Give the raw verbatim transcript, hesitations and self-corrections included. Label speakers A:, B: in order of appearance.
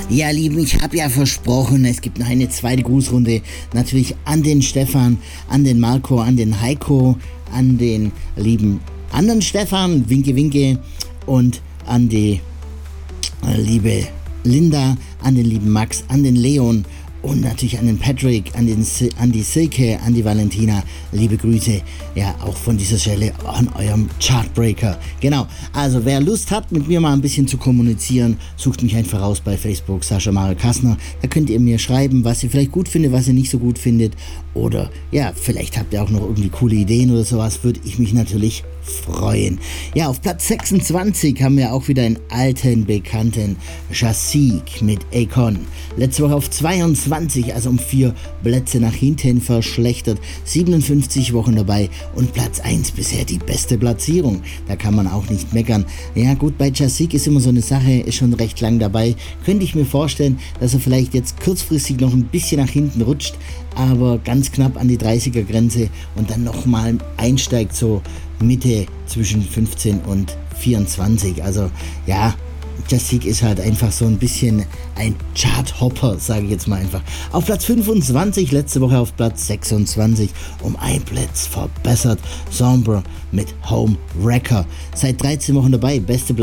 A: Ja, Lieben, ich habe ja versprochen, es gibt noch eine zweite Grußrunde. Natürlich an den Stefan, an den Marco, an den Heiko, an den lieben anderen Stefan, Winke Winke, und an die äh, liebe Linda, an den lieben Max, an den Leon und natürlich an den Patrick, an, den, an die Silke, an die Valentina. Liebe Grüße, ja, auch von dieser Stelle an eurem Chartbreaker. Genau, also wer Lust hat, mit mir mal ein bisschen zu kommunizieren, sucht mich einfach raus bei Facebook, Sascha Mario Kassner. Da könnt ihr mir schreiben, was ihr vielleicht gut findet, was ihr nicht so gut findet. Oder ja, vielleicht habt ihr auch noch irgendwie coole Ideen oder sowas, würde ich mich natürlich freuen. Ja, auf Platz sechsundzwanzig haben wir auch wieder einen alten Bekannten, Jasik mit Akon. Letzte Woche auf zweiundzwanzig, also um vier Plätze nach hinten verschlechtert. siebenundfünfzig Wochen dabei und Platz eins bisher die beste Platzierung. Da kann man auch nicht meckern. Ja gut, bei Jasik ist immer so eine Sache, ist schon recht lang dabei. Könnte ich mir vorstellen, dass er vielleicht jetzt kurzfristig noch ein bisschen nach hinten rutscht, aber ganz knapp an die dreißiger Grenze und dann nochmal einsteigt, so Mitte zwischen fünfzehn und vierundzwanzig. Also ja, Jasik ist halt einfach so ein bisschen ein Chart-Hopper, sage ich jetzt mal einfach. Auf Platz fünfundzwanzig, letzte Woche auf Platz sechsundzwanzig, um ein Platz verbessert. Sombre mit Home Wrecker. Seit dreizehn Wochen dabei, beste Platz.